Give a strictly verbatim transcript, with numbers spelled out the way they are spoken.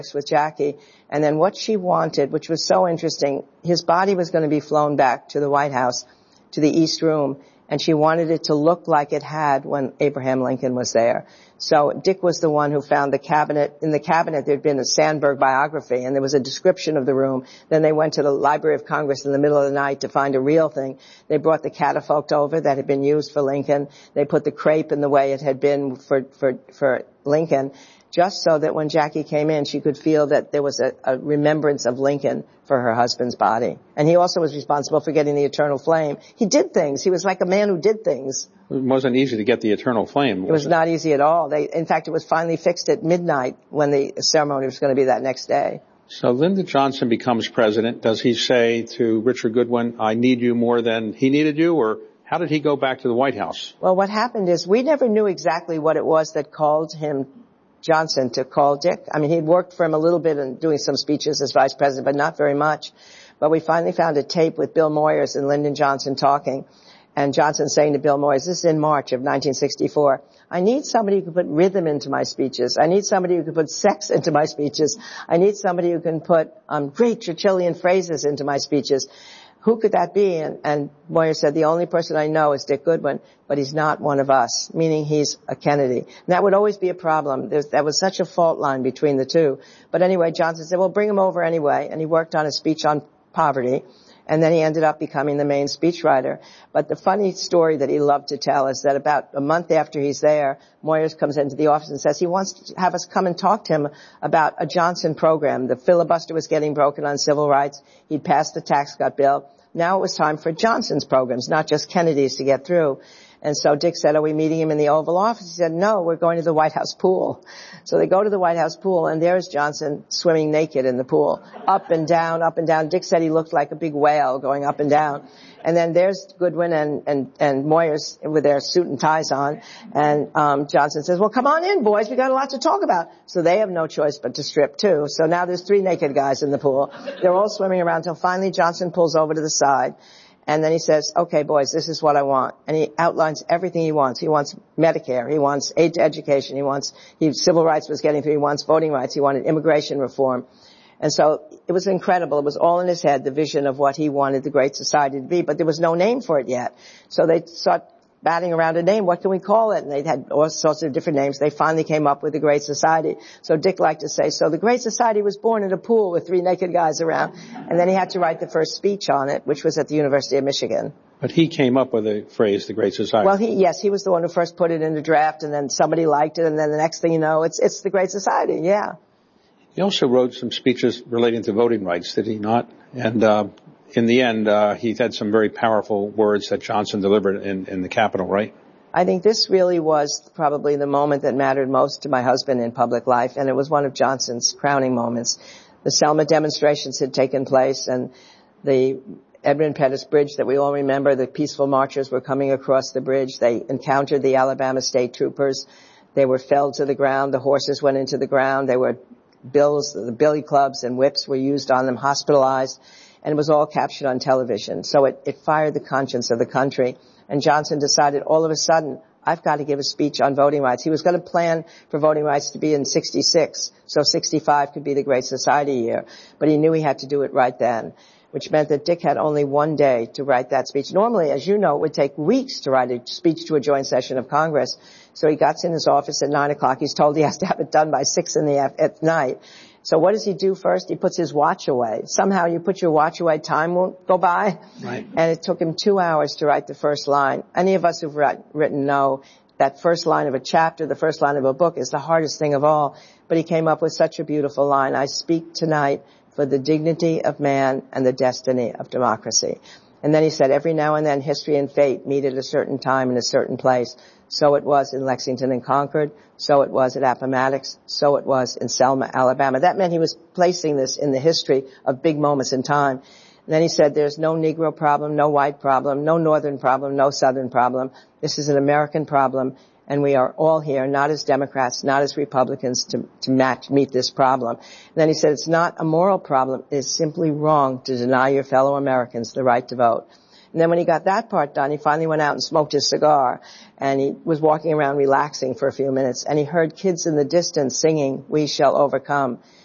with Jackie. And then what she wanted, which was so interesting, his body was going to be flown back to the White House, to the East Room, and she wanted it to look like it had when Abraham Lincoln was there. So Dick was the one who found the cabinet. In the cabinet, there'd been a Sandberg biography, and there was a description of the room. Then they went to the Library of Congress in the middle of the night to find a real thing. They brought the catafalque over that had been used for Lincoln. They put the crepe in the way it had been for, for, for Lincoln, just so that when Jackie came in, she could feel that there was a, a remembrance of Lincoln for her husband's body. And he also was responsible for getting the eternal flame. He did things. He was like a man who did things. It wasn't easy to get the eternal flame. Was it was it? not easy at all. They, in fact, it was finally fixed at midnight when the ceremony was going to be that next day. So Lyndon Johnson becomes president. Does he say to Richard Goodwin, I need you more than he needed you, or how did he go back to the White House? Well, what happened is we never knew exactly what it was that called him Johnson to call Dick. I mean, he'd worked for him a little bit in doing some speeches as vice president, but not very much. But we finally found a tape with Bill Moyers and Lyndon Johnson talking, and Johnson saying to Bill Moyers, this is in March of nineteen sixty-four, I need somebody who can put rhythm into my speeches. I need somebody who can put sex into my speeches. I need somebody who can put um, great Churchillian phrases into my speeches. Who could that be? And, and Moyer said, the only person I know is Dick Goodwin, but he's not one of us, meaning he's a Kennedy. And that would always be a problem. There's, that was such a fault line between the two. But anyway, Johnson said, well, bring him over anyway. And he worked on a speech on poverty. And then he ended up becoming the main speechwriter. But the funny story that he loved to tell is that about a month after he's there, Moyers comes into the office and says he wants to have us come and talk to him about a Johnson program. The filibuster was getting broken on civil rights. He'd passed the tax cut bill. Now it was time for Johnson's programs, not just Kennedy's, to get through. And so Dick said, are we meeting him in the Oval Office? He said, no, we're going to the White House pool. So they go to the White House pool, and there's Johnson swimming naked in the pool, up and down, up and down. Dick said he looked like a big whale going up and down. And then there's Goodwin and, and, and Moyers with their suit and ties on. And um Johnson says, well, come on in, boys. We got a lot to talk about. So they have no choice but to strip, too. So now there's three naked guys in the pool. They're all swimming around until finally Johnson pulls over to the side. And then he says, okay, boys, this is what I want. And he outlines everything he wants. He wants Medicare. He wants aid to education. He wants, he, civil rights was getting through. He wants voting rights. He wanted immigration reform. And so it was incredible. It was all in his head, the vision of what he wanted the Great Society to be, but there was no name for it yet. So they start batting around a name. What can we call it? And they had all sorts of different names. They finally came up with the Great Society. So Dick liked to say, so the Great Society was born in a pool with three naked guys around. And then he had to write the first speech on it, which was at the University of Michigan. But he came up with the phrase, the Great Society. Well, he, yes, he was the one who first put it in the draft, and then somebody liked it, and then the next thing you know, it's, it's the Great Society, yeah. He also wrote some speeches relating to voting rights, did he not? And, uh, in the end, uh, he had some very powerful words that Johnson delivered in, in the Capitol, right? I think this really was probably the moment that mattered most to my husband in public life, and it was one of Johnson's crowning moments. The Selma demonstrations had taken place, and the Edmund Pettus Bridge that we all remember, the peaceful marchers were coming across the bridge. They encountered the Alabama state troopers. They were felled to the ground. The horses went into the ground. They were bills, the billy clubs and whips were used on them, hospitalized, and it was all captured on television. So it, it fired the conscience of the country. And Johnson decided all of a sudden, I've got to give a speech on voting rights. He was going to plan for voting rights to be in sixty-six, so sixty-five could be the Great Society year. But he knew he had to do it right then, which meant that Dick had only one day to write that speech. Normally, as you know, it would take weeks to write a speech to a joint session of Congress. So he gets in his office at nine o'clock. He's told he has to have it done by six in the at night. So what does he do first? He puts his watch away. Somehow you put your watch away, time won't go by. Right. And it took him two hours to write the first line. Any of us who've written know that first line of a chapter, the first line of a book is the hardest thing of all. But he came up with such a beautiful line. I speak tonight for the dignity of man and the destiny of democracy. And then he said, every now and then history and fate meet at a certain time in a certain place. So it was in Lexington and Concord. So it was at Appomattox. So it was in Selma, Alabama. That meant he was placing this in the history of big moments in time. And then he said, there's no Negro problem, no white problem, no Northern problem, no Southern problem. This is an American problem. And we are all here, not as Democrats, not as Republicans, to, to match, meet this problem. And then he said, it's not a moral problem. It is simply wrong to deny your fellow Americans the right to vote. And then when he got that part done, he finally went out and smoked his cigar. And he was walking around relaxing for a few minutes. And he heard kids in the distance singing, We Shall Overcome.